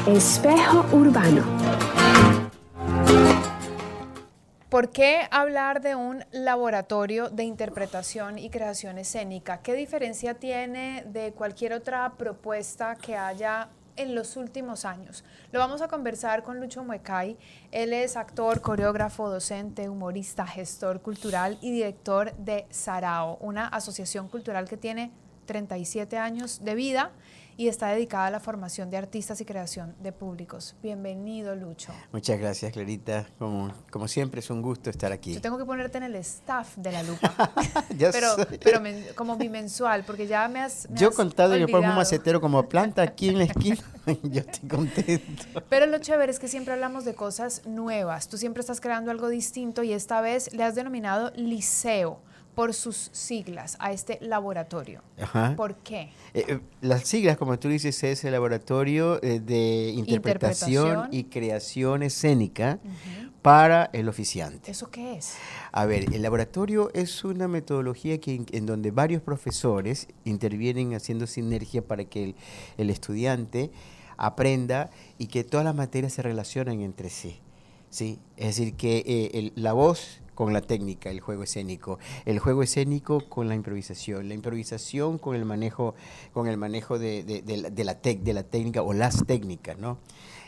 Espejo Urbano. ¿Por qué hablar de un laboratorio de interpretación y creación escénica? ¿Qué diferencia tiene de cualquier otra propuesta que haya en los últimos años? Lo vamos a conversar con Lucho Muecay. Él es actor, coreógrafo, docente, humorista, gestor cultural y director de Sarao, una asociación cultural que tiene 37 años de vida y está dedicada a la formación de artistas y creación de públicos. Bienvenido, Lucho. Muchas gracias, Clarita. Como siempre, es un gusto estar aquí. Yo tengo que ponerte en el staff de La Lupa, Ya pero soy. como bimensual, porque ya me has Yo contado, yo pongo un olvidado. macetero como planta aquí en la esquina, yo estoy contento. Pero lo chévere es que siempre hablamos de cosas nuevas. Tú siempre estás creando algo distinto y esta vez le has denominado Liceo por sus siglas a este laboratorio. Ajá. ¿Por qué? Las siglas, como tú dices, es el Laboratorio de Interpretación y Creación Escénica para el oficiante. ¿Eso qué es? A ver, el laboratorio es una metodología en donde varios profesores intervienen haciendo sinergia para que el estudiante aprenda y que todas las materias se relacionen entre sí. ¿Sí? Es decir, que la voz con la técnica, el juego escénico con la improvisación con el manejo de la técnica o las técnicas, ¿no?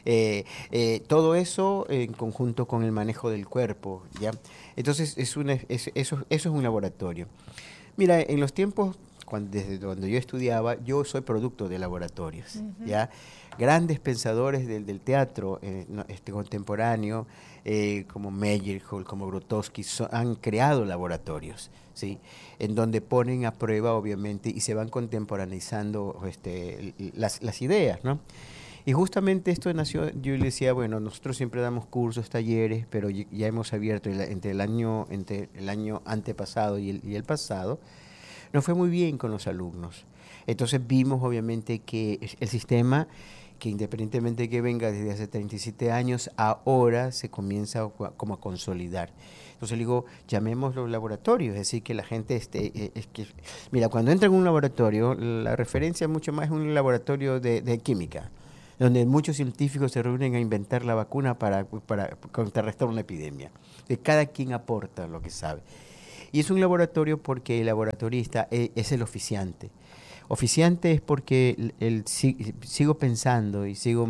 Todo eso en conjunto con el manejo del cuerpo, ¿ya? Entonces eso es un laboratorio. Mira, en los tiempos desde donde yo estudiaba, yo soy producto de laboratorios, ¿ya? Grandes pensadores del teatro contemporáneo, como Meyerhold, como Grotowski, han creado laboratorios, ¿sí? En donde ponen a prueba, obviamente, y se van contemporaneizando las ideas, ¿no? Y justamente esto nació, yo le decía, bueno, nosotros siempre damos cursos, talleres, pero ya hemos abierto entre el año antepasado y el pasado, nos fue muy bien con los alumnos. Entonces vimos obviamente que el sistema, que independientemente de que venga desde hace 37 años, ahora se comienza como a consolidar. Entonces le digo, llamémoslo laboratorios, es decir, que la gente mira, cuando entra en un laboratorio, la referencia mucho más es un laboratorio de química, donde muchos científicos se reúnen a inventar la vacuna para contrarrestar una epidemia. De cada quien aporta lo que sabe. Y es un laboratorio porque el laboratorista es el oficiante. Oficiante es porque sigo pensando y sigo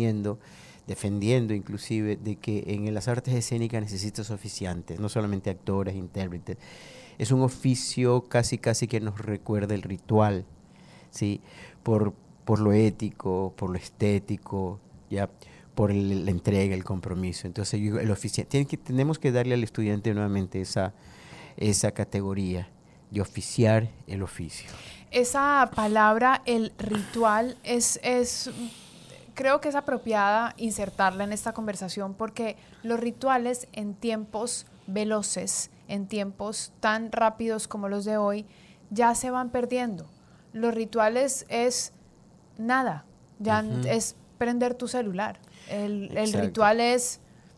defendiendo inclusive, de que en las artes escénicas necesitas oficiantes, no solamente actores, intérpretes. Es un oficio casi que nos recuerda el ritual, ¿sí? Por lo ético, por lo estético, ya, por la entrega, el compromiso. Entonces el oficiante, tenemos que darle al estudiante nuevamente esa categoría de oficiar el oficio. Esa palabra, el ritual, creo que es apropiada insertarla en esta conversación porque los rituales en tiempos veloces, en tiempos tan rápidos como los de hoy, ya se van perdiendo. Los rituales es nada, ya es prender tu celular. El ritual es...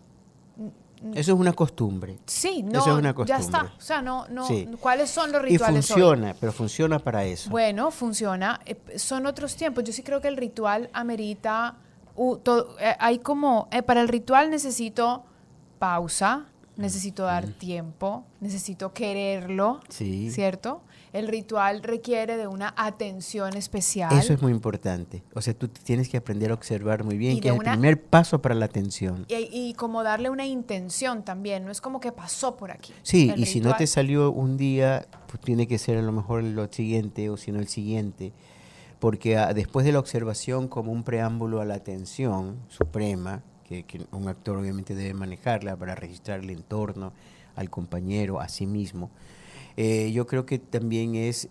Eso es una costumbre. Sí, no, eso es una costumbre. Ya está. O sea, no, sí. ¿Cuáles son los rituales hoy? Pero funciona para eso. Bueno, funciona. Son otros tiempos. Yo sí creo que el ritual amerita... para el ritual necesito pausa, necesito dar tiempo, necesito quererlo, sí. ¿Cierto? El ritual requiere de una atención especial. Eso es muy importante. O sea, tú tienes que aprender a observar muy bien, que es el primer paso para la atención. Y como darle una intención también, no es como que pasó por aquí. Sí, y si no te salió un día, pues tiene que ser a lo mejor lo siguiente o si no el siguiente. Porque después de la observación como un preámbulo a la atención suprema, que un actor obviamente debe manejarla para registrar el entorno, al compañero, a sí mismo, yo creo que también es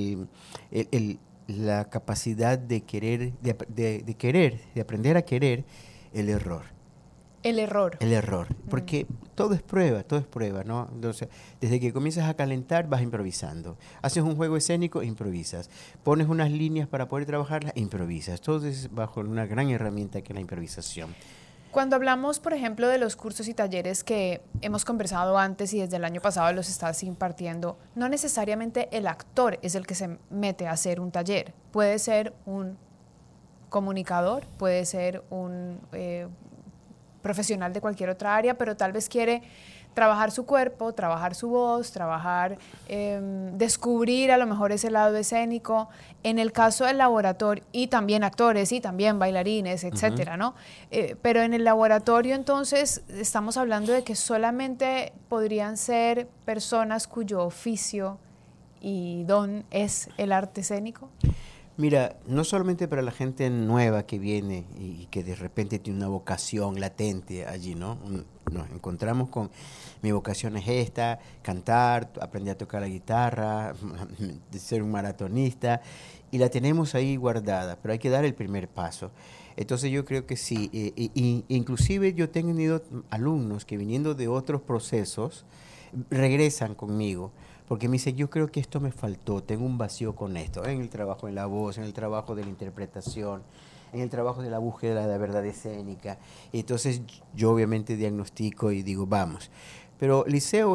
la capacidad de querer, de aprender a querer el error. El error. El error, porque todo es prueba, ¿no? Entonces, desde que comienzas a calentar, vas improvisando. Haces un juego escénico, improvisas. Pones unas líneas para poder trabajarlas, improvisas. Todo es bajo una gran herramienta que es la improvisación. Cuando hablamos, por ejemplo, de los cursos y talleres que hemos conversado antes y desde el año pasado los estás impartiendo, no necesariamente el actor es el que se mete a hacer un taller. Puede ser un comunicador, puede ser un profesional de cualquier otra área, pero tal vez quiere trabajar su cuerpo, trabajar su voz, descubrir a lo mejor ese lado escénico. En el caso del laboratorio, y también actores, y también bailarines, etcétera, ¿no? Pero en el laboratorio, entonces, estamos hablando de que solamente podrían ser personas cuyo oficio y don es el arte escénico. Mira, no solamente para la gente nueva que viene y que de repente tiene una vocación latente allí, ¿no? Nos encontramos con, mi vocación es esta, cantar, aprender a tocar la guitarra, ser un maratonista, y la tenemos ahí guardada, pero hay que dar el primer paso. Entonces yo creo que sí, inclusive yo he tenido alumnos que viniendo de otros procesos regresan conmigo porque me dice, yo creo que esto me faltó, tengo un vacío con esto, en el trabajo en la voz, en el trabajo de la interpretación, en el trabajo de la búsqueda de la verdad escénica. Entonces yo obviamente diagnostico y digo, vamos. Pero liceo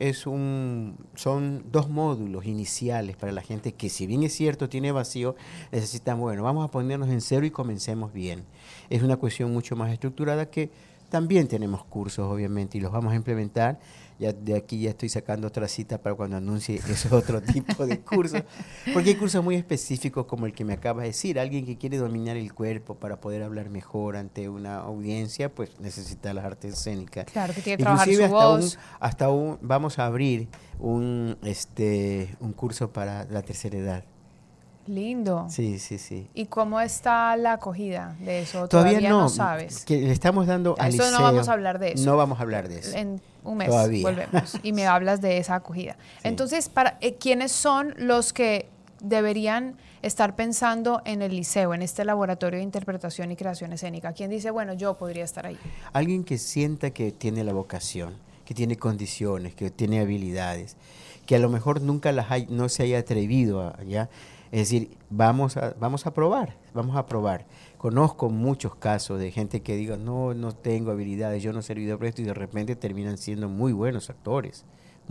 son 2 módulos iniciales para la gente que, si bien es cierto, tiene vacío, necesitan, bueno, vamos a ponernos en cero y comencemos bien. Es una cuestión mucho más estructurada que también tenemos cursos, obviamente, y los vamos a implementar. Ya de aquí ya estoy sacando otra cita para cuando anuncie ese otro tipo de cursos, porque hay cursos muy específicos como el que me acabas de decir. Alguien que quiere dominar el cuerpo para poder hablar mejor ante una audiencia, pues necesita las artes escénicas. Claro, que tiene que trabajar su voz. Vamos a abrir un curso para la tercera edad. Lindo. Sí, sí, sí. ¿Y cómo está la acogida de eso? Todavía no sabes. Que le estamos dando al liceo. No vamos a hablar de eso. No vamos a hablar de eso. En un mes todavía volvemos y me hablas de esa acogida. Sí. Entonces, ¿quiénes son los que deberían estar pensando en el liceo, en este laboratorio de interpretación y creación escénica? ¿Quién dice, bueno, yo podría estar ahí? Alguien que sienta que tiene la vocación, que tiene condiciones, que tiene habilidades, que a lo mejor nunca no se haya atrevido a, ¿ya? Es decir, vamos a probar. Conozco muchos casos de gente que diga, no tengo habilidades, yo no he servido para esto, y de repente terminan siendo muy buenos actores.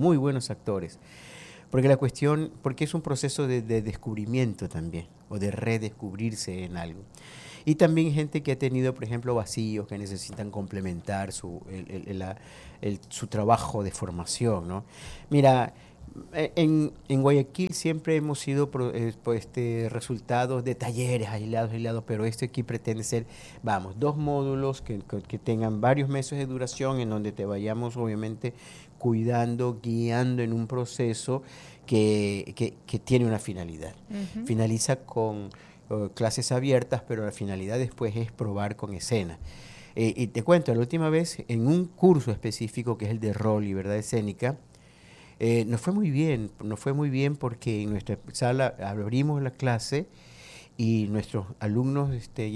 Porque es un proceso de descubrimiento también, o de redescubrirse en algo. Y también gente que ha tenido, por ejemplo, vacíos, que necesitan complementar su trabajo de formación, ¿no? Mira, en Guayaquil siempre hemos sido resultados de talleres aislados, pero esto aquí pretende ser, 2 módulos que tengan varios meses de duración, en donde te vayamos obviamente cuidando, guiando en un proceso que tiene una finalidad. Uh-huh. Finaliza con clases abiertas, pero la finalidad después es probar con escena. Y te cuento, la última vez en un curso específico que es el de rol y verdad escénica, nos fue muy bien porque en nuestra sala abrimos la clase y nuestros alumnos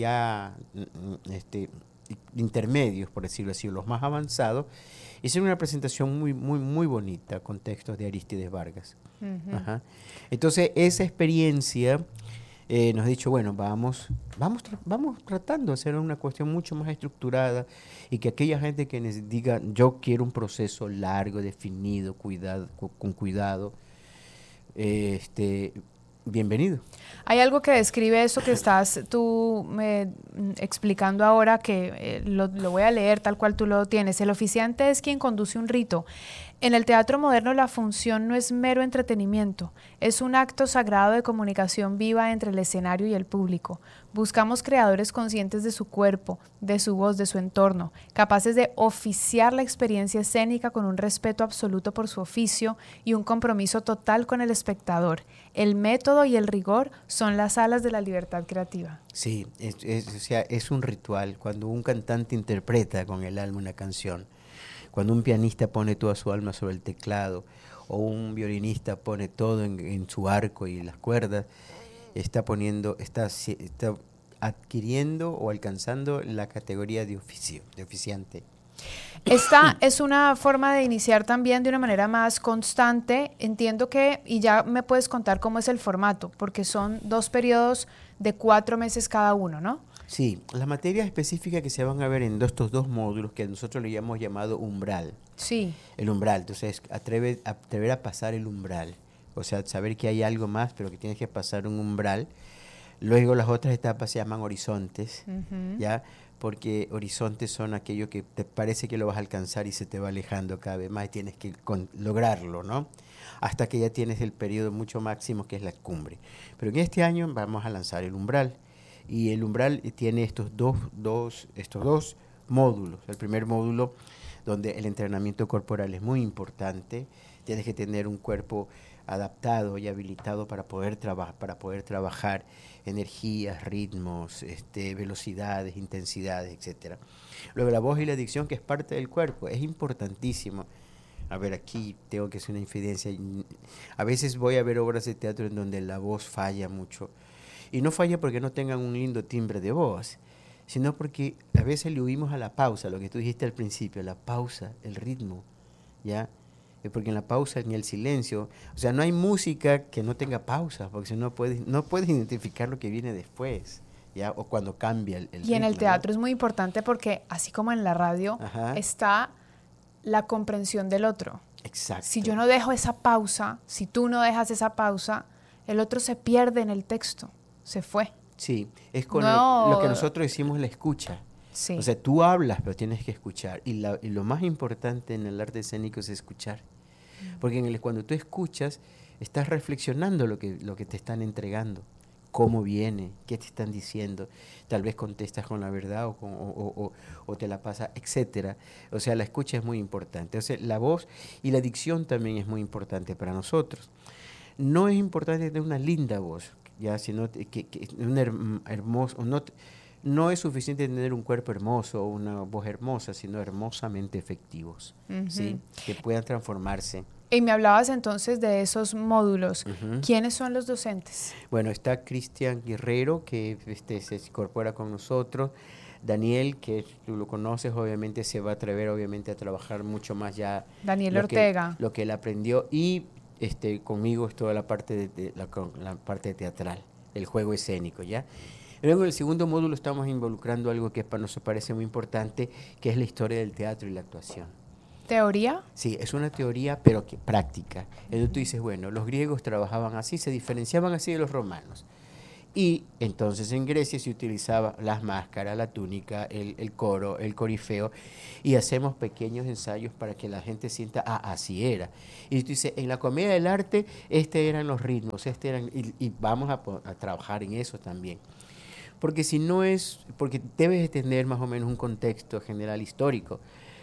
intermedios, por decirlo así, los más avanzados, hicieron una presentación muy bonita con textos de Arístides Vargas. Uh-huh. Ajá. Entonces, esa experiencia nos ha dicho, bueno, vamos tratando de hacer una cuestión mucho más estructurada y que aquella gente que diga, yo quiero un proceso largo, definido, con cuidado, bienvenido. Hay algo que describe eso que estás tú explicando ahora, que lo voy a leer tal cual tú lo tienes. El oficiante es quien conduce un rito. En el teatro moderno la función no es mero entretenimiento, es un acto sagrado de comunicación viva entre el escenario y el público. Buscamos creadores conscientes de su cuerpo, de su voz, de su entorno, capaces de oficiar la experiencia escénica con un respeto absoluto por su oficio y un compromiso total con el espectador. El método y el rigor son las alas de la libertad creativa. Sí, es un ritual. Cuando un cantante interpreta con el alma una canción, cuando un pianista pone toda su alma sobre el teclado, o un violinista pone todo en su arco y las cuerdas, está adquiriendo o alcanzando la categoría de oficiante. Esta es una forma de iniciar también de una manera más constante. Entiendo que, y ya me puedes contar cómo es el formato, porque son 2 periodos de 4 meses cada uno, ¿no? Sí, las materias específicas que se van a ver en estos 2 módulos que nosotros le hemos llamado umbral. Sí. El umbral, entonces atrever a pasar el umbral, o sea, saber que hay algo más, pero que tienes que pasar un umbral. Luego las otras etapas se llaman horizontes, Ujú. ¿ya? Porque horizontes son aquello que te parece que lo vas a alcanzar y se te va alejando cada vez más y tienes que lograrlo, ¿no? Hasta que ya tienes el periodo mucho máximo que es la cumbre. Pero en este año vamos a lanzar el umbral y el umbral tiene estos dos módulos. El primer módulo donde el entrenamiento corporal es muy importante, tienes que tener un cuerpo adaptado y habilitado para poder trabajar energías, ritmos, velocidades, intensidades, etcétera. Luego la voz y la dicción, que es parte del cuerpo, es importantísimo. A ver, aquí tengo que hacer una infidencia. A veces voy a ver obras de teatro en donde la voz falla mucho. Y no falla porque no tengan un lindo timbre de voz, sino porque a veces le huimos a la pausa, lo que tú dijiste al principio, la pausa, el ritmo, ¿ya? Porque en la pausa, en el silencio, o sea, no hay música que no tenga pausa, porque si no puedes identificar lo que viene después, ¿ya? O cuando cambia el Y en el ritmo, teatro ¿no? es muy importante porque, así como en la radio, Ajá. está la comprensión del otro. Exacto. Si yo no dejo esa pausa, si tú no dejas esa pausa, el otro se pierde en el texto, se fue. Sí, es con lo que No, nosotros decimos la escucha. sí. O sea, tú hablas, pero tienes que escuchar. Y lo más importante en el arte escénico es escuchar. Porque cuando tú escuchas, estás reflexionando lo que te están entregando, cómo viene, qué te están diciendo. Tal vez contestas con la verdad o te la pasa, etcétera. O sea, la escucha es muy importante. O sea, la voz y la dicción también es muy importante para nosotros. No es importante tener una linda voz, ya, sino que un hermoso, no es suficiente tener un cuerpo hermoso o una voz hermosa, sino hermosamente efectivos, ¿sí? Que puedan transformarse. Y me hablabas entonces de esos módulos. Ujú. ¿Quiénes son los docentes? Bueno, está Cristian Guerrero, que se incorpora con nosotros. Daniel, que tú lo conoces, obviamente se va a atrever obviamente a trabajar mucho más ya Daniel Ortega. lo que él aprendió. Y conmigo es toda la parte la parte teatral, el juego escénico, ¿ya? Luego en el segundo módulo estamos involucrando algo que nos parece muy importante, que es la historia del teatro y la actuación. ¿Teoría? Sí, es una teoría, pero que práctica. Entonces tú dices, bueno, los griegos trabajaban así, se diferenciaban así de los romanos. Y entonces en Grecia se utilizaba las máscaras, la túnica, el coro, el corifeo, y hacemos pequeños ensayos para que la gente sienta, así era. Y tú dices, en la comedia del arte, eran los ritmos, y vamos a trabajar en eso también. Porque si no porque debes de tener más o menos un contexto general histórico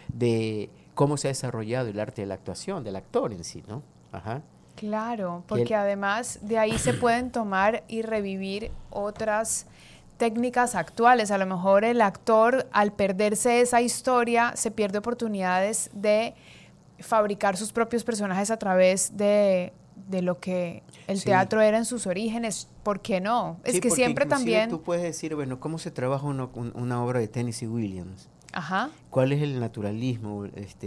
de cómo se ha desarrollado el arte de la actuación, del actor en sí, ¿no? Ajá. Claro, porque además de ahí se pueden tomar y revivir otras técnicas actuales. A lo mejor el actor, al perderse esa historia, se pierde oportunidades de fabricar sus propios personajes a través de lo que el teatro era en sus orígenes. ¿Por qué no? Es que siempre también... Tú puedes decir, bueno, ¿cómo se trabaja una obra de Tennessee Williams? Ajá. ¿Cuál es el naturalismo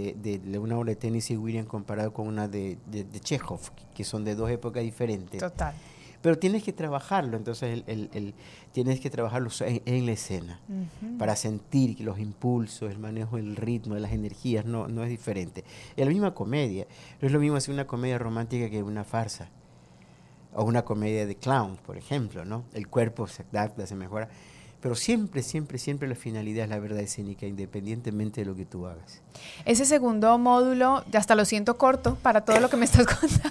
de una obra de Tennessee Williams comparado con una de Chekhov, que son de dos épocas diferentes? Total. Pero tienes que trabajarlo, entonces tienes que trabajarlo en la escena, para sentir que los impulsos, el manejo del ritmo, de las energías, no es diferente. Es la misma comedia, no es lo mismo hacer una comedia romántica que una farsa, o una comedia de clown, por ejemplo, ¿no? El cuerpo se adapta, se mejora, pero siempre la finalidad es la verdad escénica, independientemente de lo que tú hagas. Ese segundo módulo, hasta lo siento corto para todo lo que me estás contando.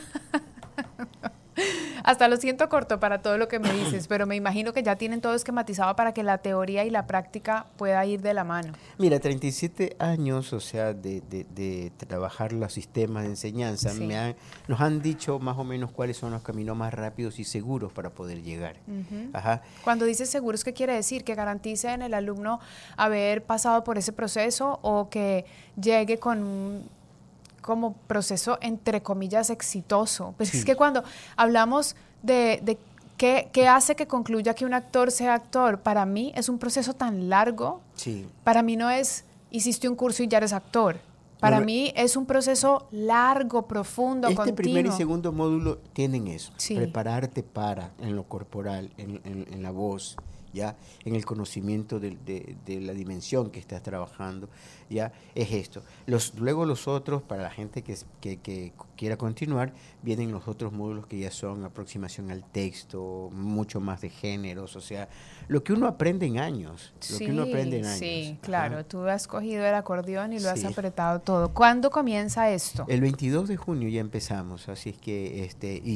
Hasta lo siento corto para todo lo que me dices, pero me imagino que ya tienen todo esquematizado para que la teoría y la práctica pueda ir de la mano. Mira, 37 años, o sea, de trabajar los sistemas de enseñanza, Sí. nos han dicho más o menos cuáles son los caminos más rápidos y seguros para poder llegar. Ajá. Cuando dices seguros, ¿qué quiere decir? ¿Que garantice en el alumno haber pasado por ese proceso o que llegue con un como proceso, entre comillas, exitoso? Pues Sí. es que cuando hablamos de qué hace que concluya que un actor sea actor, para mí es un proceso tan largo. Sí. Para mí no es, hiciste un curso y ya eres actor. Para mí es un proceso largo, profundo, continuo. Primer y segundo módulo tienen eso, Sí. prepararte en lo corporal, en la voz, ya en el conocimiento de la dimensión que estás trabajando, ya es esto. Luego los otros, para la gente que quiera continuar, vienen los otros módulos que ya son aproximación al texto, mucho más de géneros, o sea, lo que uno aprende en años, lo que uno aprende en años. Sí, claro, tú has cogido el acordeón y lo has Sí. apretado todo. ¿Cuándo comienza esto? El 22 de junio ya empezamos, así es que,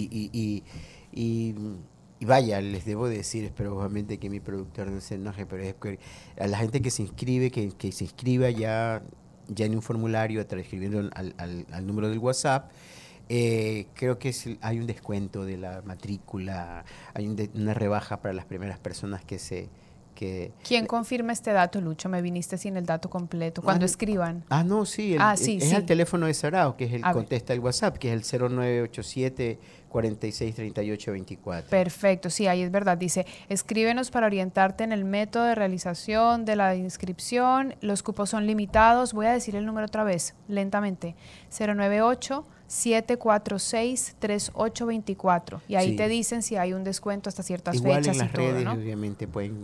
y vaya, les debo decir, espero obviamente que mi productor no se enoje, pero es que a la gente que se inscribe, que se inscriba ya en un formulario, escribiendo al número del WhatsApp. Creo que hay un descuento de la matrícula, hay una rebaja para las primeras personas ¿Quién confirma este dato, Lucho? Me viniste sin el dato completo. Cuando escriban. No, sí, Sí, es sí. el teléfono de Sarao, que es A ver. contesta el WhatsApp, que es el 0987 46 38 24. Perfecto, sí, ahí es verdad. Dice, escríbenos para orientarte en el método de realización de la inscripción. Los cupos son limitados. Voy a decir el número otra vez, lentamente. 098-746-3824. Y ahí Sí. te dicen si hay un descuento hasta ciertas Igual fechas en las y todo, redes, ¿no? obviamente, pueden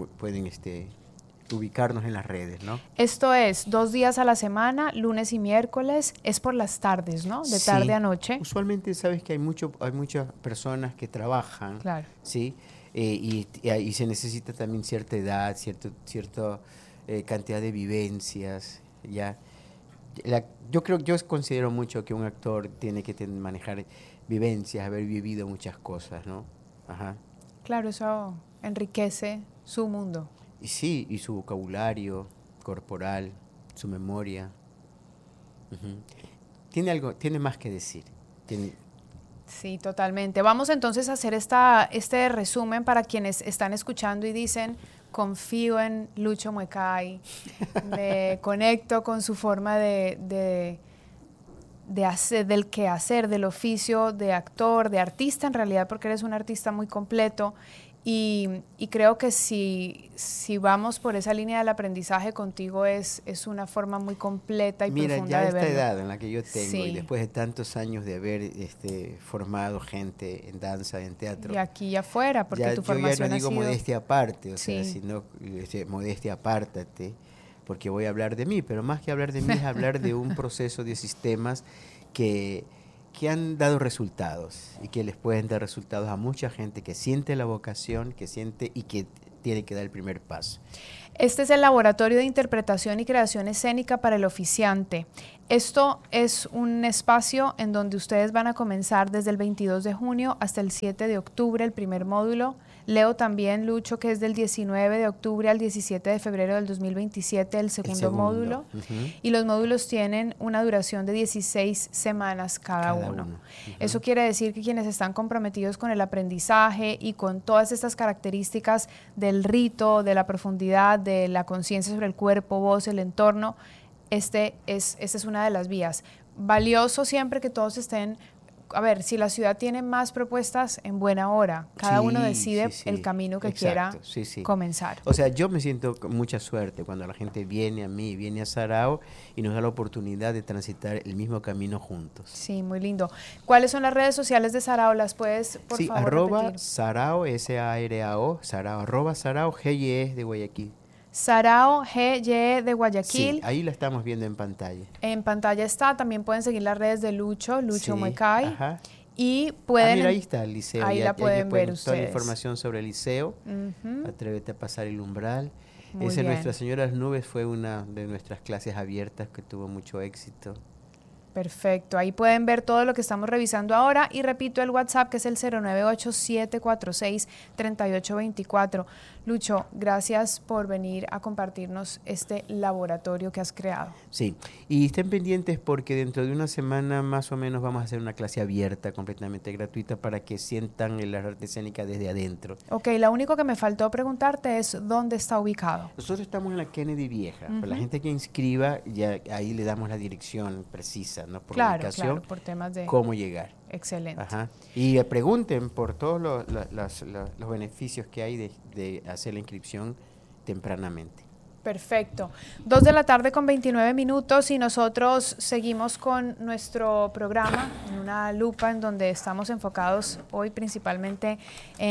ubicarnos en las redes, ¿no? Esto es 2 días a la semana, lunes y miércoles. Es por las tardes, ¿no? De tarde Sí. a noche. Usualmente sabes que hay muchas personas que trabajan, Claro. ¿sí? Y se necesita también cierta edad, cierta cantidad de vivencias, ¿ya? Yo considero mucho que un actor tiene que manejar vivencias, haber vivido muchas cosas, ¿no? Ajá. Claro, eso enriquece su mundo. Y sí, y su vocabulario corporal, su memoria. Ujú. Tiene más que decir. Sí, totalmente. Vamos entonces a hacer este resumen para quienes están escuchando y dicen, confío en Lucho Muecay, me conecto con su forma de hacer, del quehacer, del oficio de actor, de artista en realidad, porque eres un artista muy completo. Y creo que si vamos por esa línea del aprendizaje contigo es una forma muy completa y Mira, profunda ya de esta verlo. edad en la que yo tengo, Sí. y después de tantos años de haber formado gente en danza, en teatro, Y aquí y afuera, porque tu yo ya formación no ha digo sido... modestia aparte, o sea, Sí. sino modestia apártate, porque voy a hablar de mí, pero más que hablar de mí es hablar de un proceso de sistemas que han dado resultados y que les pueden dar resultados a mucha gente que siente la vocación, que siente y que tiene que dar el primer paso. Este es el Laboratorio de Interpretación y Creación Escénica para el Oficiante. Esto es un espacio en donde ustedes van a comenzar desde el 22 de junio hasta el 7 de octubre, el primer módulo. Leo también, Lucho, que es del 19 de octubre al 17 de febrero del 2027, el segundo módulo. Uh-huh. Y los módulos tienen una duración de 16 semanas cada uno. Uh-huh. Eso quiere decir que quienes están comprometidos con el aprendizaje y con todas estas características del rito, de la profundidad, de la conciencia sobre el cuerpo, voz, el entorno, esta es una de las vías. Valioso siempre que todos estén... A ver, si la ciudad tiene más propuestas, en buena hora. Cada uno decide el camino que quiera comenzar. O sea, yo me siento con mucha suerte cuando la gente viene a mí, viene a Sarao y nos da la oportunidad de transitar el mismo camino juntos. Sí, muy lindo. ¿Cuáles son las redes sociales de Sarao? ¿Las puedes, por favor, repetir? Sarao, S-A-R-A-O, Sarao, @Sarao, G-Y-E de Guayaquil. Sarao G.Y. de Guayaquil. Sí, ahí la estamos viendo en pantalla. En pantalla está, también pueden seguir las redes de Lucho Muecay. Ajá. Y pueden... mira, ahí está el liceo. Ahí la pueden ver ustedes. Toda la información sobre el liceo. Atrévete a pasar el umbral. Nuestra Señora de las Nubes fue una de nuestras clases abiertas que tuvo mucho éxito. Perfecto, ahí pueden ver todo lo que estamos revisando ahora y repito el WhatsApp que es el 098-746-3824. Lucho, gracias por venir a compartirnos este laboratorio que has creado. Sí, y estén pendientes porque dentro de una semana más o menos vamos a hacer una clase abierta, completamente gratuita, para que sientan el arte escénica desde adentro. Ok, lo único que me faltó preguntarte es dónde está ubicado. Nosotros estamos en la Kennedy Vieja. Para la gente que inscriba, ya ahí le damos la dirección precisa, ¿no? Por ubicación, por temas de... cómo llegar. Excelente. Ajá. Y pregunten por todos los beneficios que hay de hacer la inscripción tempranamente. Perfecto. 2:29 p.m. y nosotros seguimos con nuestro programa en una lupa en donde estamos enfocados hoy principalmente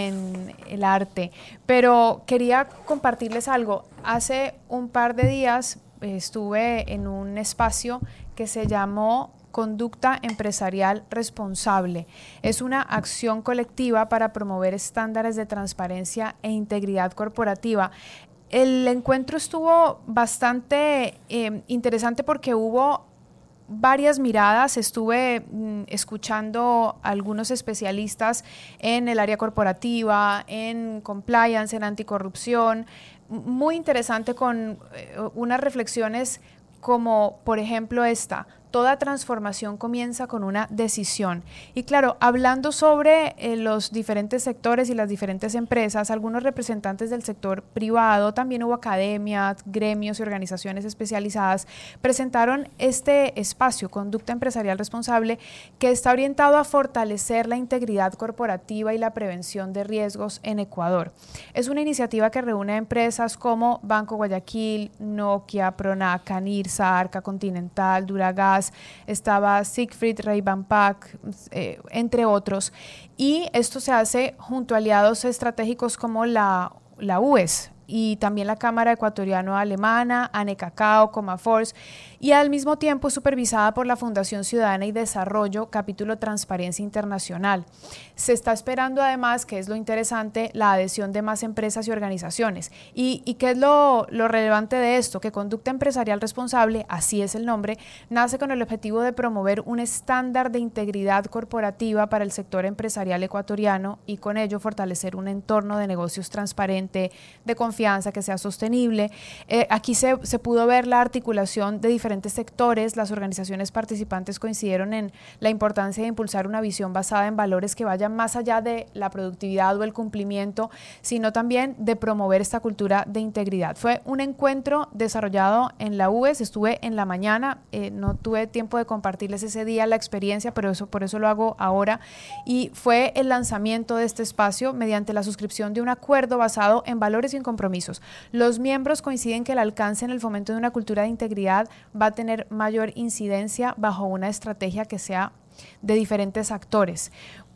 en el arte. Pero quería compartirles algo. Hace un par de días estuve en un espacio que se llamó Conducta Empresarial Responsable. Es una acción colectiva para promover estándares de transparencia e integridad corporativa. El encuentro estuvo bastante interesante porque hubo varias miradas. Estuve escuchando a algunos especialistas en el área corporativa, en compliance, en anticorrupción. Muy interesante, con unas reflexiones como, por ejemplo, esta: toda transformación comienza con una decisión. Y claro, hablando sobre los diferentes sectores y las diferentes empresas, algunos representantes del sector privado, también hubo academias, gremios y organizaciones especializadas, presentaron este espacio, Conducta Empresarial Responsable, que está orientado a fortalecer la integridad corporativa y la prevención de riesgos en Ecuador. Es una iniciativa que reúne a empresas como Banco Guayaquil, Nokia, Pronaca, Nirsa, Arca Continental, Duragas, estaba Siegfried, Ray-Ban Pack, entre otros. Y esto se hace junto a aliados estratégicos como la UES y también la Cámara Ecuatoriano-Alemana, ANECACAO, Comaforce, y al mismo tiempo supervisada por la Fundación Ciudadana y Desarrollo, capítulo Transparencia Internacional. Se está esperando además, que es lo interesante, la adhesión de más empresas y organizaciones. ¿Y qué es lo relevante de esto? Que Conducta Empresarial Responsable, así es el nombre, nace con el objetivo de promover un estándar de integridad corporativa para el sector empresarial ecuatoriano y con ello fortalecer un entorno de negocios transparente, de confianza, que sea sostenible. Aquí se pudo ver la articulación de diferentes sectores. Las organizaciones participantes coincidieron en la importancia de impulsar una visión basada en valores que vayan más allá de la productividad o el cumplimiento, sino también de promover esta cultura de integridad. Fue un encuentro desarrollado en la UES, estuve en la mañana, no tuve tiempo de compartirles ese día la experiencia, pero por eso lo hago ahora, y fue el lanzamiento de este espacio mediante la suscripción de un acuerdo basado en valores y en compromisos. Los miembros coinciden que el alcance en el fomento de una cultura de integridad va a tener mayor incidencia bajo una estrategia que sea de diferentes actores.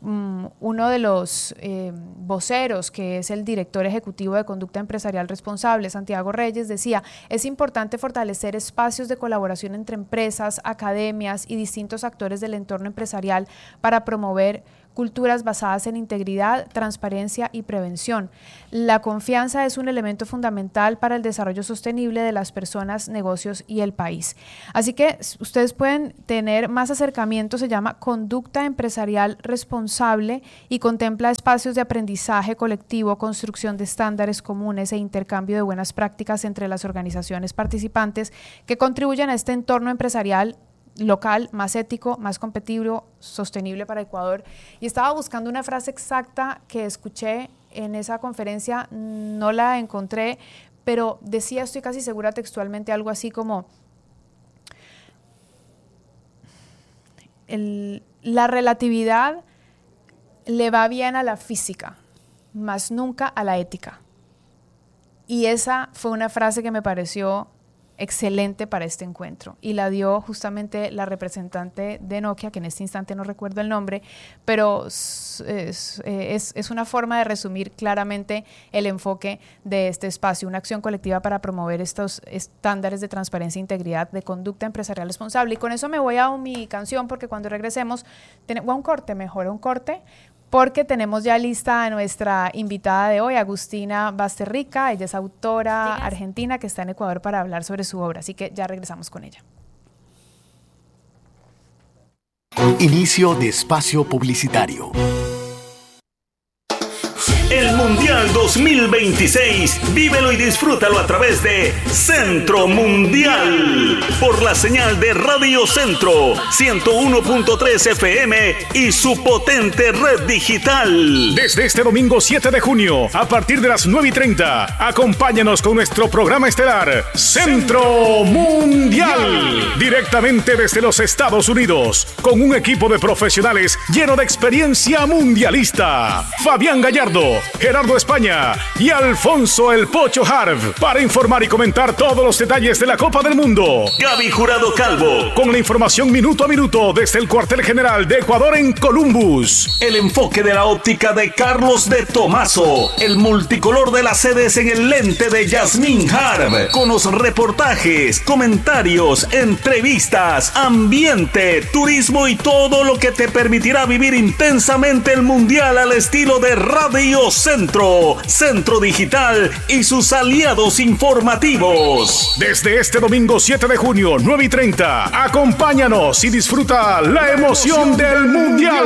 Uno de los voceros, que es el director ejecutivo de Conducta Empresarial Responsable, Santiago Reyes, decía: es importante fortalecer espacios de colaboración entre empresas, academias y distintos actores del entorno empresarial para promover culturas basadas en integridad, transparencia y prevención. La confianza es un elemento fundamental para el desarrollo sostenible de las personas, negocios y el país. Así que ustedes pueden tener más acercamiento. Se llama Conducta Empresarial Responsable y contempla espacios de aprendizaje colectivo, construcción de estándares comunes e intercambio de buenas prácticas entre las organizaciones participantes que contribuyen a este entorno empresarial local más ético, más competitivo, sostenible para Ecuador. Y estaba buscando una frase exacta que escuché en esa conferencia, no la encontré, pero decía, estoy casi segura textualmente, algo así como: la relatividad le va bien a la física, mas nunca a la ética. Y esa fue una frase que me pareció excelente para este encuentro, y la dio justamente la representante de Nokia, que en este instante no recuerdo el nombre, pero es una forma de resumir claramente el enfoque de este espacio, una acción colectiva para promover estos estándares de transparencia e integridad de conducta empresarial responsable. Y con eso me voy a mi canción, porque cuando regresemos, un corte, porque tenemos ya lista a nuestra invitada de hoy, Agustina Basterrica. Ella es autora argentina que está en Ecuador para hablar sobre su obra, así que ya regresamos con ella. Inicio de espacio publicitario. El Mundial 2026, vívelo y disfrútalo a través de Centro Mundial, por la señal de Radio Centro 101.3 FM y su potente red digital. Desde este domingo 7 de junio, a partir de las 9:30, acompáñanos con nuestro programa estelar Centro Mundial, directamente desde los Estados Unidos, con un equipo de profesionales lleno de experiencia mundialista. Fabián Gallardo, Gerardo España y Alfonso El Pocho Harv para informar y comentar todos los detalles de la Copa del Mundo. Gaby Jurado Calvo, con la información minuto a minuto desde el cuartel general de Ecuador en Columbus. El enfoque de la óptica de Carlos de Tomaso, el multicolor de las sedes en el lente de Yasmín Harv, con los reportajes, comentarios, entrevistas, ambiente, turismo y todo lo que te permitirá vivir intensamente el Mundial al estilo de Radio Centro, Centro Digital y sus aliados informativos. Desde este domingo 7 de junio, 9:30, acompáñanos y disfruta la emoción del Mundial.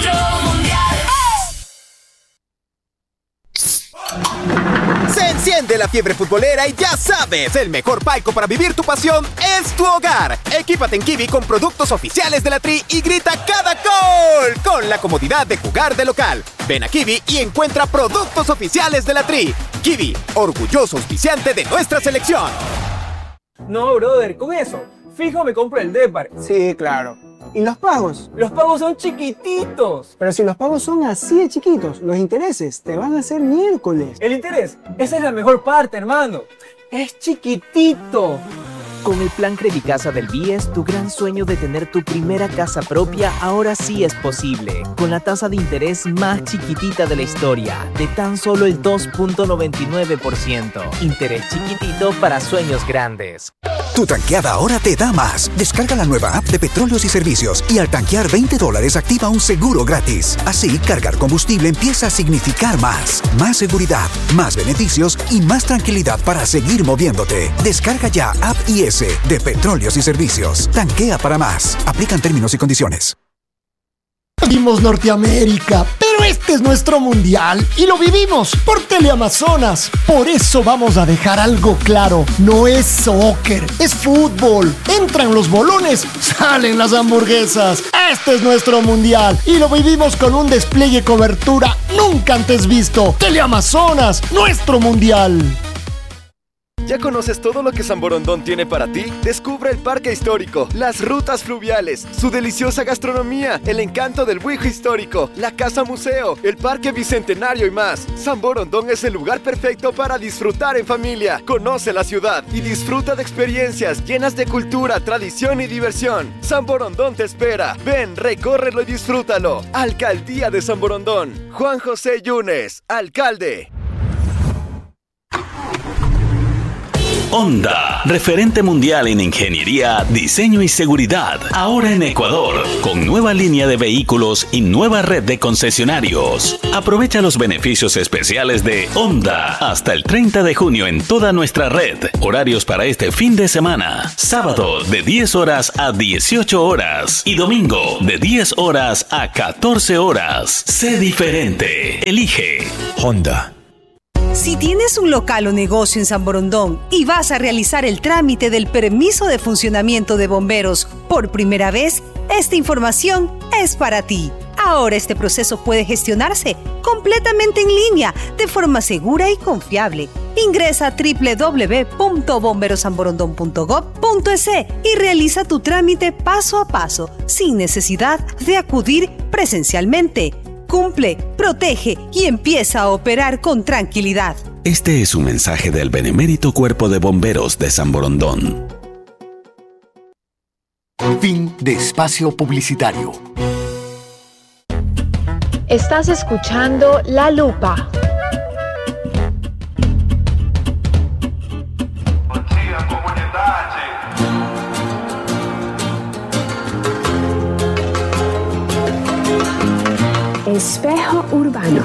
Se enciende la fiebre futbolera y ya sabes, el mejor palco para vivir tu pasión es tu hogar. Equípate en Kiwi con productos oficiales de la Tri y grita cada gol con la comodidad de jugar de local. Ven a Kiwi y encuentra productos oficiales de la Tri. Kiwi, orgulloso auspiciante de nuestra selección. No, brother, con eso, fijo me compro el Depar. Sí, claro. ¿Y los pagos? Los pagos son chiquititos. Pero si los pagos son así de chiquitos, los intereses te van a hacer miércoles. El interés, esa es la mejor parte, hermano. Es chiquitito. Con el plan Credicasa del BIES, tu gran sueño de tener tu primera casa propia ahora sí es posible. Con la tasa de interés más chiquitita de la historia, de tan solo el 2.99%. Interés chiquitito para sueños grandes. Tu tanqueada ahora te da más. Descarga la nueva app de Petróleos y Servicios y al tanquear $20 activa un seguro gratis. Así, cargar combustible empieza a significar más. Más seguridad, más beneficios y más tranquilidad para seguir moviéndote. Descarga ya App IS de Petróleos y Servicios. Tanquea para más. Aplican términos y condiciones. Vimos Norteamérica, pero este es nuestro mundial y lo vivimos por Teleamazonas. Por eso vamos a dejar algo claro: no es soccer, es fútbol. Entran los bolones, salen las hamburguesas. Este es nuestro mundial y lo vivimos con un despliegue y cobertura nunca antes visto. Teleamazonas, nuestro mundial. ¿Ya conoces todo lo que San Borondón tiene para ti? Descubre el parque histórico, las rutas fluviales, su deliciosa gastronomía, el encanto del Buijo histórico, la casa museo, el parque bicentenario y más. San Borondón es el lugar perfecto para disfrutar en familia. Conoce la ciudad y disfruta de experiencias llenas de cultura, tradición y diversión. San Borondón te espera. Ven, recórrelo y disfrútalo. Alcaldía de San Borondón. Juan José Yunes, alcalde. Honda, referente mundial en ingeniería, diseño y seguridad. Ahora en Ecuador, con nueva línea de vehículos y nueva red de concesionarios. Aprovecha los beneficios especiales de Honda hasta el 30 de junio en toda nuestra red. Horarios para este fin de semana. Sábado de 10 horas a 18 horas y domingo de 10 horas a 14 horas. Sé diferente. Elige Honda. Si tienes un local o negocio en San Borondón y vas a realizar el trámite del permiso de funcionamiento de bomberos por primera vez, esta información es para ti. Ahora este proceso puede gestionarse completamente en línea, de forma segura y confiable. Ingresa a www.bomberosanborondon.gov.es y realiza tu trámite paso a paso, sin necesidad de acudir presencialmente. Cumple, protege y empieza a operar con tranquilidad. Este es un mensaje del Benemérito Cuerpo de Bomberos de San Borondón. Fin de espacio publicitario. Estás escuchando La Lupa. Espejo Urbano.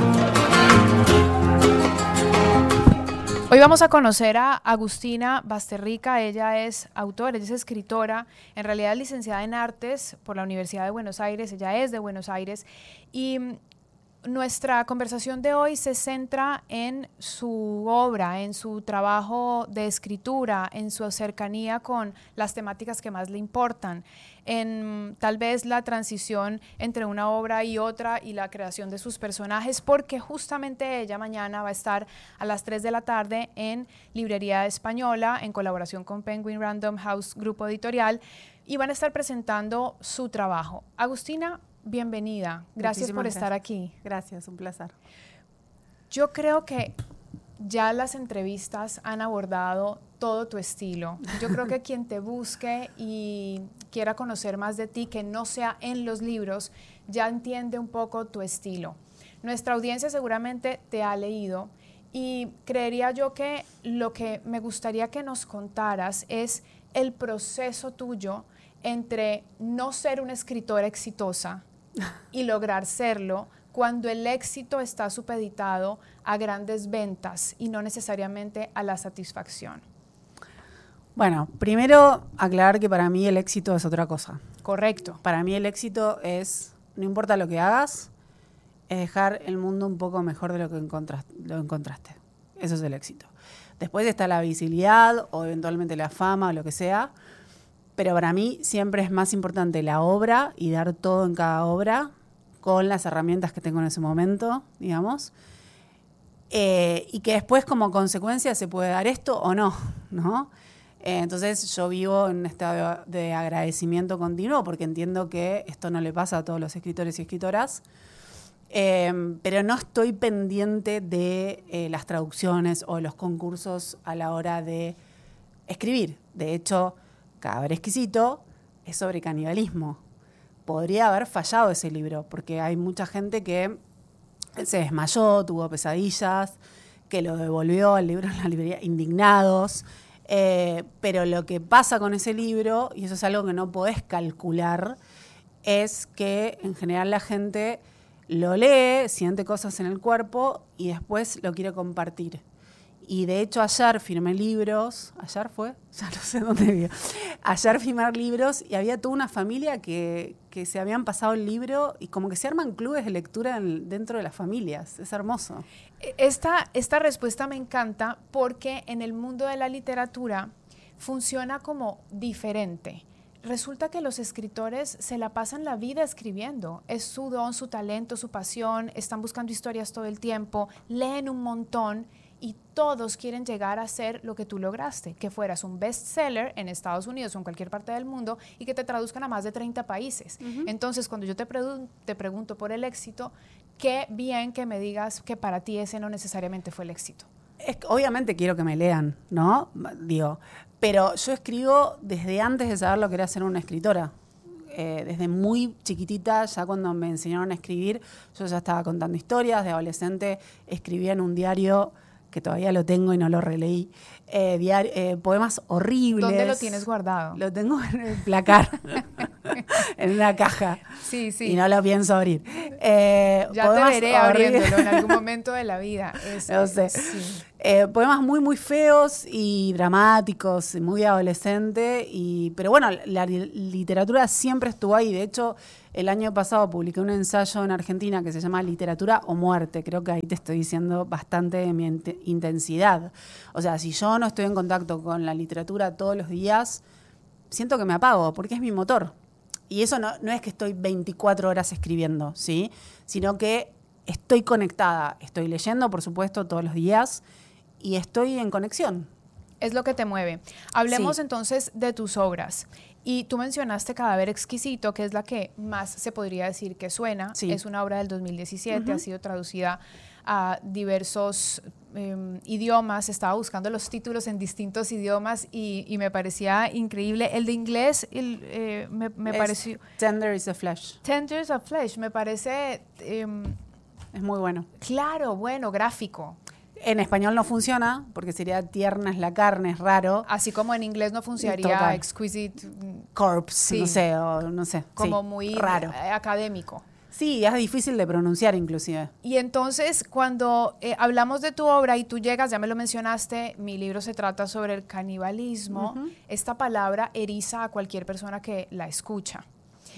Hoy vamos a conocer a Agustina Basterrica. Ella es autora, ella es escritora, en realidad es licenciada en Artes por la Universidad de Buenos Aires, ella es de Buenos Aires, y nuestra conversación de hoy se centra en su obra, en su trabajo de escritura, en su cercanía con las temáticas que más le importan, en tal vez la transición entre una obra y otra y la creación de sus personajes, porque justamente ella mañana va a estar a las 3 de la tarde en Librería Española, en colaboración con Penguin Random House Grupo Editorial, y van a estar presentando su trabajo. Agustina, bienvenida. Gracias por estar aquí. Gracias, un placer. Yo creo que ya las entrevistas han abordado todo tu estilo. Yo creo que quien te busque y quiera conocer más de ti, que no sea en los libros, ya entiende un poco tu estilo. Nuestra audiencia seguramente te ha leído y creería yo que lo que me gustaría que nos contaras es el proceso tuyo entre no ser una escritora exitosa y lograr serlo, cuando el éxito está supeditado a grandes ventas y no necesariamente a la satisfacción. Bueno, primero aclarar que para mí el éxito es otra cosa. Correcto. Para mí el éxito es, no importa lo que hagas, es dejar el mundo un poco mejor de lo que encontraste. Eso es el éxito. Después está la visibilidad o eventualmente la fama o lo que sea, pero para mí siempre es más importante la obra y dar todo en cada obra con las herramientas que tengo en ese momento, digamos, y que después como consecuencia se puede dar esto o no, ¿no? Entonces yo vivo en un estado de agradecimiento continuo porque entiendo que esto no le pasa a todos los escritores y escritoras, pero no estoy pendiente de las traducciones o los concursos a la hora de escribir. De hecho, Cadáver Exquisito es sobre canibalismo. Podría haber fallado ese libro, porque hay mucha gente que se desmayó, tuvo pesadillas, que lo devolvió al libro en la librería indignados. Pero lo que pasa con ese libro, y eso es algo que no podés calcular, es que en general la gente lo lee, siente cosas en el cuerpo y después lo quiere compartir. Y de hecho ayer firmé libros, ¿ayer fue? Ya no sé dónde vivo. Ayer firmé libros y había toda una familia que se habían pasado el libro y como que se arman clubes de lectura dentro de las familias. Es hermoso. Esta respuesta me encanta porque en el mundo de la literatura funciona como diferente. Resulta que los escritores se la pasan la vida escribiendo. Es su don, su talento, su pasión. Están buscando historias todo el tiempo, leen un montón y todos quieren llegar a ser lo que tú lograste, que fueras un bestseller en Estados Unidos o en cualquier parte del mundo y que te traduzcan a más de 30 países. Entonces, cuando yo te pregunto por el éxito, qué bien que me digas que para ti ese no necesariamente fue el éxito. Obviamente quiero que me lean, ¿no? Digo, pero yo escribo desde antes de saber lo que era ser una escritora. Desde muy chiquitita, ya cuando me enseñaron a escribir, yo ya estaba contando historias. De adolescente escribía en un diario que todavía lo tengo y no lo releí, poemas horribles. ¿Dónde lo tienes guardado? Lo tengo en el placar, en una caja. Sí, sí. Y no lo pienso abrir. Ya te veré abriéndolo en algún momento de la vida. No sé. Sí. Poemas muy, muy feos y dramáticos, muy adolescente. Pero bueno, la literatura siempre estuvo ahí. De hecho, el año pasado publiqué un ensayo en Argentina que se llama Literatura o Muerte. Creo que ahí te estoy diciendo bastante de mi intensidad. O sea, si yo no estoy en contacto con la literatura todos los días, siento que me apago, porque es mi motor. Y eso no es que estoy 24 horas escribiendo, ¿sí? Sino que estoy conectada. Estoy leyendo, por supuesto, todos los días y estoy en conexión. Es lo que te mueve. Hablemos entonces de tus obras. Y tú mencionaste Cadáver Exquisito, que es la que más se podría decir que suena. Sí. Es una obra del 2017, ha sido traducida a diversos idiomas. Estaba buscando los títulos en distintos idiomas y me parecía increíble. El de inglés me pareció... Tender is a Flesh. Tender is a Flesh, me parece... es muy bueno. Claro, bueno, gráfico. En español no funciona, porque sería tierna es la carne, es raro. Así como en inglés no funcionaría Exquisite Corpse, no sé. Como muy raro. Académico. Sí, es difícil de pronunciar inclusive. Y entonces, cuando hablamos de tu obra y tú llegas, ya me lo mencionaste, mi libro se trata sobre el canibalismo, esta palabra eriza a cualquier persona que la escucha.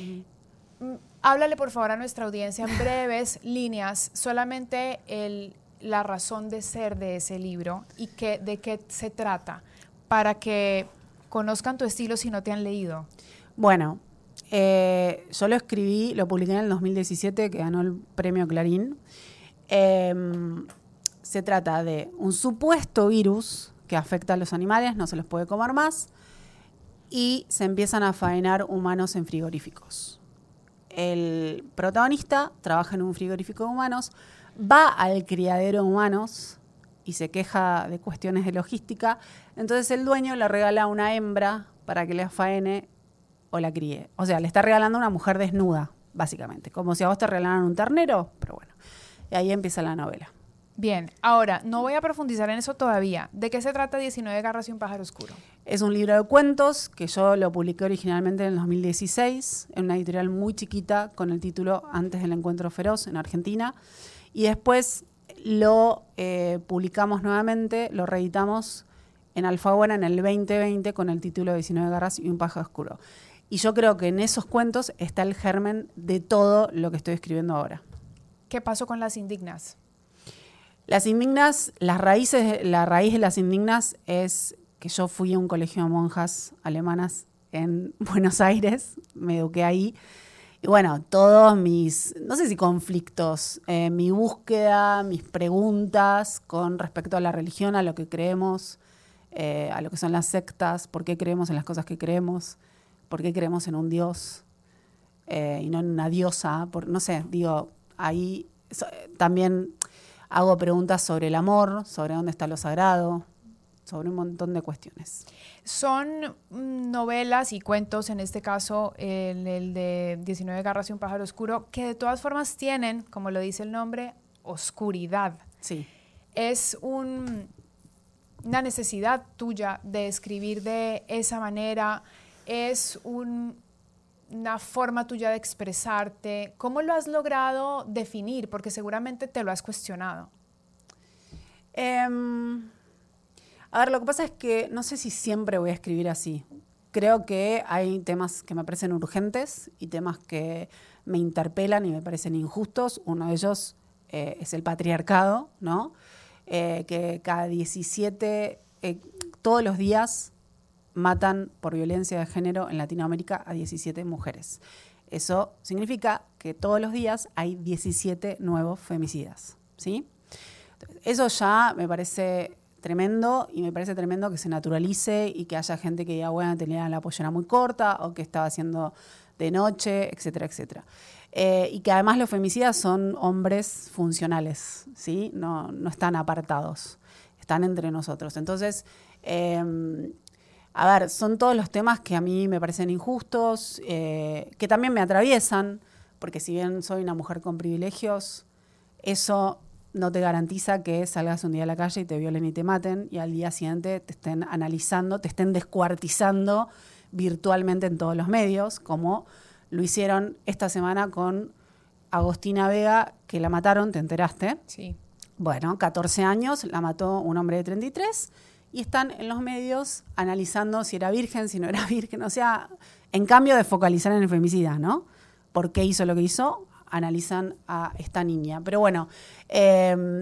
Háblale, por favor, a nuestra audiencia en breves líneas, solamente la razón de ser de ese libro y de qué se trata, para que conozcan tu estilo si no te han leído. Bueno, yo lo escribí, lo publiqué en el 2017, que ganó el premio Clarín. Se trata de un supuesto virus que afecta a los animales, no se los puede comer más, y se empiezan a faenar humanos en frigoríficos. El protagonista trabaja en un frigorífico de humanos, va al criadero de humanos y se queja de cuestiones de logística. Entonces el dueño le regala una hembra para que la faene o la críe. O sea, le está regalando una mujer desnuda, básicamente. Como si a vos te regalaran un ternero, pero bueno. Y ahí empieza la novela. Bien, ahora, no voy a profundizar en eso todavía. ¿De qué se trata 19 garras y un pájaro oscuro? Es un libro de cuentos que yo lo publiqué originalmente en el 2016 en una editorial muy chiquita con el título Antes del encuentro feroz en Argentina. Y después lo publicamos nuevamente, lo reeditamos en Alfaguara en el 2020 con el título 19 garras y un pájaro oscuro. Y yo creo que en esos cuentos está el germen de todo lo que estoy escribiendo ahora. ¿Qué pasó con las indignas? Las indignas, la raíz de las indignas es que yo fui a un colegio de monjas alemanas en Buenos Aires, me eduqué ahí. Y bueno, todos mis, no sé si conflictos, mi búsqueda, mis preguntas con respecto a la religión, a lo que creemos, a lo que son las sectas, por qué creemos en las cosas que creemos, por qué creemos en un Dios y no en una diosa, no sé, digo, ahí también hago preguntas sobre el amor, sobre dónde está lo sagrado, sobre un montón de cuestiones. Son novelas y cuentos, en este caso el de 19 garras y un pájaro oscuro, que de todas formas tienen, como lo dice el nombre, oscuridad. Sí. Es una necesidad tuya de escribir de esa manera, es una forma tuya de expresarte. ¿Cómo lo has logrado definir? Porque seguramente te lo has cuestionado. A ver, lo que pasa es que no sé si siempre voy a escribir así. Creo que hay temas que me parecen urgentes y temas que me interpelan y me parecen injustos. Uno de ellos es el patriarcado, ¿no? Que cada 17, todos los días matan por violencia de género en Latinoamérica a 17 mujeres. Eso significa que todos los días hay 17 nuevos femicidas, ¿sí? Eso ya me parece tremendo y me parece tremendo que se naturalice y que haya gente que diga, bueno, tenía la pollera muy corta o que estaba haciendo de noche, etcétera, etcétera. Y que además los femicidas son hombres funcionales, ¿sí? No están apartados, están entre nosotros. Entonces, a ver, son todos los temas que a mí me parecen injustos, que también me atraviesan, porque si bien soy una mujer con privilegios, eso no te garantiza que salgas un día a la calle y te violen y te maten y al día siguiente te estén analizando, te estén descuartizando virtualmente en todos los medios, como lo hicieron esta semana con Agostina Vega, que la mataron, ¿te enteraste? Sí. Bueno, 14 años, la mató un hombre de 33 y están en los medios analizando si era virgen, si no era virgen, o sea, en cambio de focalizar en el femicida, ¿no? ¿Por qué hizo lo que hizo? Analizan a esta niña. Pero bueno,